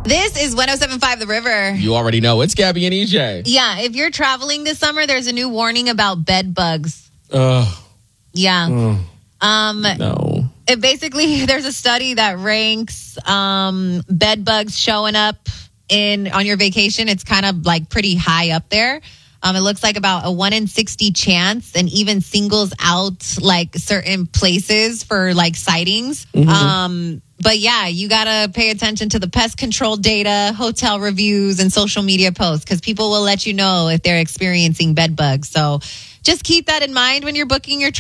This is 107.5 The River. You already know. It's Gabby and EJ. Yeah, if you're traveling this summer, there's a new warning about bed bugs. Yeah. No. It basically, there's a study that ranks bed bugs showing up on your vacation. It's kind of like pretty high up there. It looks like about a 1 in 60 chance, and even singles out like certain places for like sightings. But yeah, you got to pay attention to the pest control data, hotel reviews, and social media posts, because people will let you know if they're experiencing bed bugs. So just keep that in mind when you're booking your